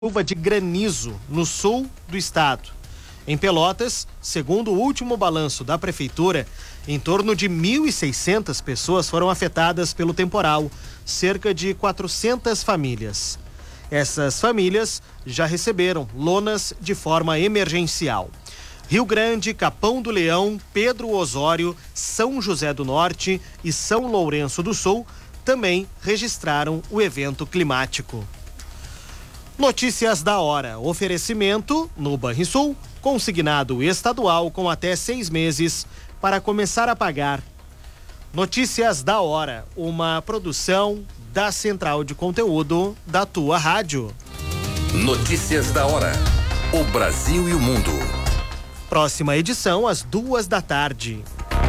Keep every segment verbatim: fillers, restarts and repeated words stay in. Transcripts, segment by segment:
Chuva de granizo no sul do estado. Em Pelotas, segundo o último balanço da prefeitura, em torno de mil e seiscentas pessoas foram afetadas pelo temporal, cerca de quatrocentas famílias. Essas famílias já receberam lonas de forma emergencial. Rio Grande, Capão do Leão, Pedro Osório, São José do Norte e São Lourenço do Sul também registraram o evento climático. Notícias da hora. Oferecimento no Banrisul, consignado estadual com até seis meses para começar a pagar. Notícias da hora, uma produção da Central de Conteúdo da tua rádio. Notícias da hora. O Brasil e o mundo. Próxima edição às duas da tarde.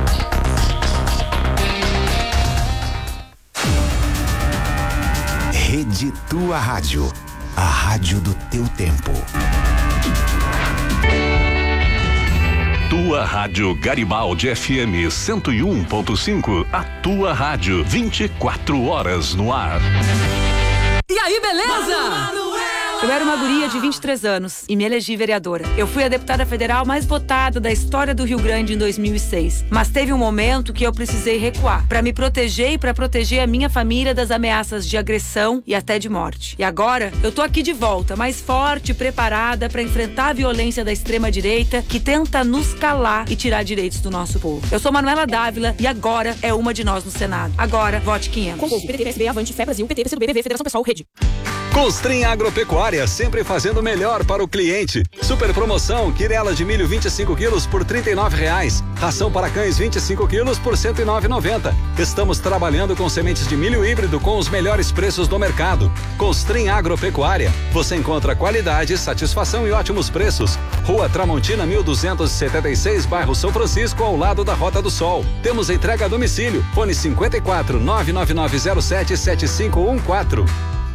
Rede Tua Rádio. A rádio do teu tempo. Tua Rádio Garibaldi F M cento e um ponto cinco. A tua rádio vinte e quatro horas no ar. E aí, beleza? Eu era uma guria de vinte e três anos e me elegi vereadora. Eu fui a deputada federal mais votada da história do Rio Grande em dois mil e seis. Mas teve um momento que eu precisei recuar para me proteger e para proteger a minha família das ameaças de agressão e até de morte. E agora eu tô aqui de volta, mais forte e preparada para enfrentar a violência da extrema-direita que tenta nos calar e tirar direitos do nosso povo. Eu sou Manuela Dávila e agora é uma de nós no Senado. Agora, vote quinhentos. Com o P T, P S B, Avante, Fé Brasil, P T, P C do B, P V, Federação Pessoal, Rede. Constrim Agropecuária, sempre fazendo o melhor para o cliente. Super promoção, quirela de milho vinte e cinco quilos por trinta e nove reais. Ração para cães vinte e cinco quilos por cento e nove reais e noventa centavos. Estamos trabalhando com sementes de milho híbrido com os melhores preços do mercado. Constrim Agropecuária. Você encontra qualidade, satisfação e ótimos preços. Rua Tramontina mil duzentos e setenta e seis, bairro São Francisco, ao lado da Rota do Sol. Temos entrega a domicílio. Fone cinquenta e quatro, nove nove nove zero sete, sete cinco um quatro.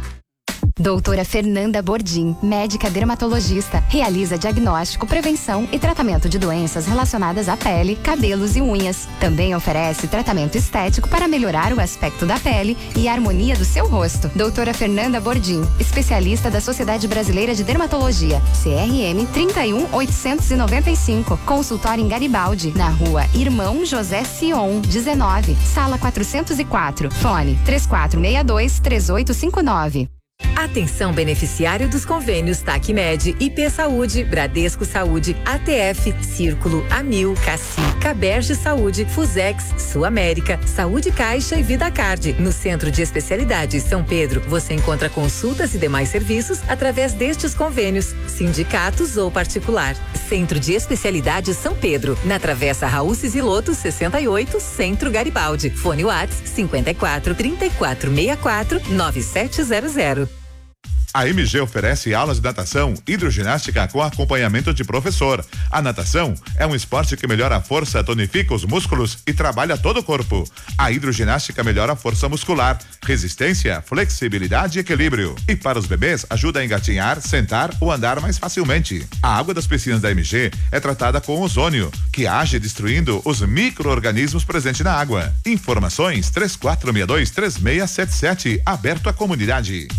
Doutora Fernanda Bordim, médica dermatologista, realiza diagnóstico, prevenção e tratamento de doenças relacionadas à pele, cabelos e unhas. Também oferece tratamento estético para melhorar o aspecto da pele e a harmonia do seu rosto. Doutora Fernanda Bordim, especialista da Sociedade Brasileira de Dermatologia, C R M trinta e um, oitocentos e noventa e cinco, consultório em Garibaldi, na rua Irmão José Sion, dezenove, sala quatrocentos e quatro, fone três quatro seis dois, três oito cinco nove. Atenção beneficiário dos convênios TACMED, I P Saúde, Bradesco Saúde, A T F, Círculo, Amil, Cassi, Caberge Saúde, Fusex, Sul América, Saúde Caixa e Vida Card. No Centro de Especialidades São Pedro, você encontra consultas e demais serviços através destes convênios, sindicatos ou particular. Centro de Especialidades São Pedro, na Travessa Raul Ciziloto, sessenta e oito, Centro Garibaldi. Fone WhatsApp cinquenta e quatro, trinta e quatro, sessenta e quatro, nove sete zero zero. A M G oferece aulas de natação, hidroginástica com acompanhamento de professor. A natação é um esporte que melhora a força, tonifica os músculos e trabalha todo o corpo. A hidroginástica melhora a força muscular, resistência, flexibilidade e equilíbrio. E para os bebês, ajuda a engatinhar, sentar ou andar mais facilmente. A água das piscinas da M G é tratada com ozônio, que age destruindo os micro-organismos presentes na água. Informações três quatro seis dois, três seis sete sete, aberto à comunidade.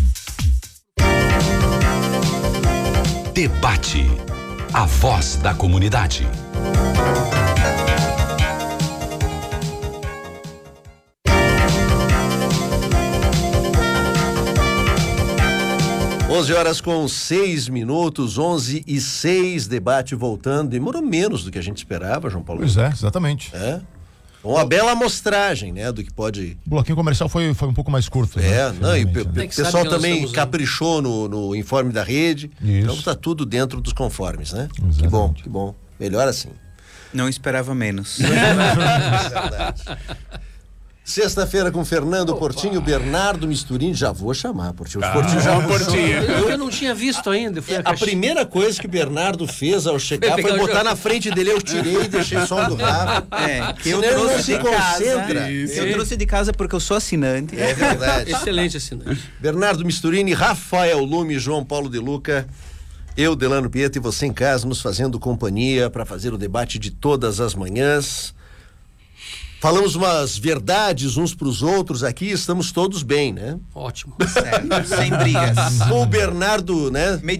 Debate. A voz da comunidade. onze horas com seis minutos, onze e seis, debate voltando. Demorou menos do que a gente esperava, João Paulo. Pois é, exatamente. É. Uma bela amostragem, né, do que pode... O bloquinho comercial foi, foi um pouco mais curto. É, né? não, e o pe- né? pessoal também caprichou no, no informe da rede. Isso. Então tá tudo dentro dos conformes, né? Exatamente. Que bom, que bom. Melhor assim. Não esperava menos. É verdade. Sexta-feira com Fernando Opa. Portinho, Bernardo Misturini, já vou chamar, Portinho. Ah, Portinho já Portinho. Eu, eu não tinha visto ainda. Fui a, a primeira coisa que o Bernardo fez ao chegar foi, foi botar na frente dele, eu tirei e deixei o som do Rafa. É, que eu trouxe de casa. Eu trouxe de casa porque eu sou assinante. É verdade. Excelente assinante. Bernardo Misturini, Rafael Lume, João Paulo de Luca, eu, Delano Pietro, e você em casa nos fazendo companhia para fazer o debate de todas as manhãs. falamos umas verdades uns pros outros aqui, estamos todos bem, né? Ótimo. Certo. Sem brigas. Com o Bernardo, né?